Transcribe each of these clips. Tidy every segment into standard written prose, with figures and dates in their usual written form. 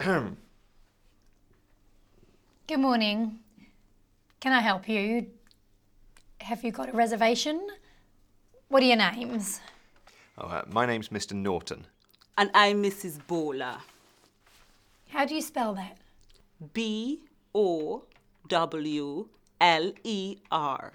Good morning. Can I help you? Have you got a reservation? What are your names? My name's Mr. Norton. And I'm Mrs. Bowler. How do you spell that? Bowler.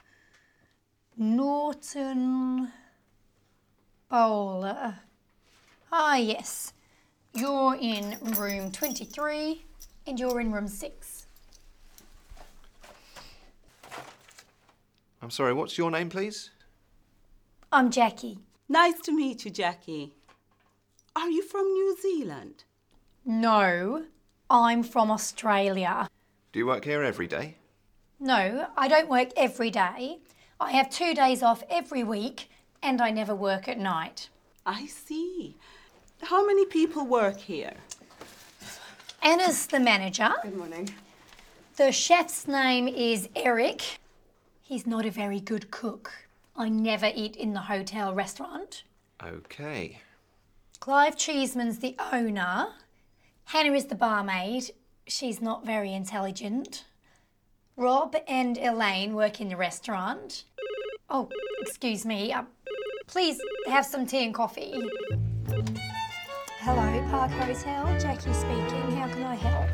Norton Bowler. Ah, yes. You're in room 23 and you're in room 6. I'm sorry, what's your name, please? I'm Jackie. Nice to meet you, Jackie. Are you from New Zealand? No, I'm from Australia. Do you work here every day? No, I don't work every day. I have 2 days off every week and I never work at night. I see. How many people work here? Anna's the manager. Good morning. The chef's name is Eric. He's not a very good cook. I never eat in the hotel restaurant. Okay. Clive Cheeseman's the owner. Hannah is the barmaid. She's not very intelligent. Rob and Elaine work in the restaurant. Oh, excuse me. Please have some tea and coffee. Hello, Park Hotel. Jackie speaking. How can I help?